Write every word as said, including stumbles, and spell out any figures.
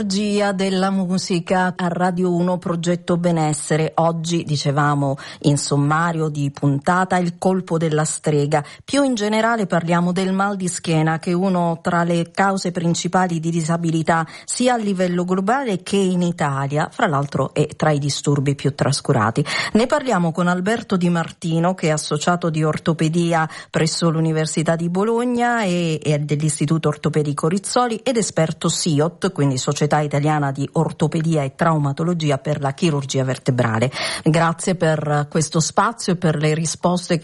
Della musica a Radio uno Progetto Benessere. Oggi dicevamo in sommario di puntata il colpo della strega. Più in generale parliamo del mal di schiena, che è uno tra le cause principali di disabilità sia a livello globale che in Italia, fra l'altro è tra i disturbi più trascurati. Ne parliamo con Alberto Di Martino, che è associato di ortopedia presso l'Università di Bologna e, e dell'Istituto Ortopedico Rizzoli ed esperto S I O T, quindi Società Italiana di Ortopedia e Traumatologia per la Chirurgia Vertebrale. Grazie per questo spazio e per le risposte che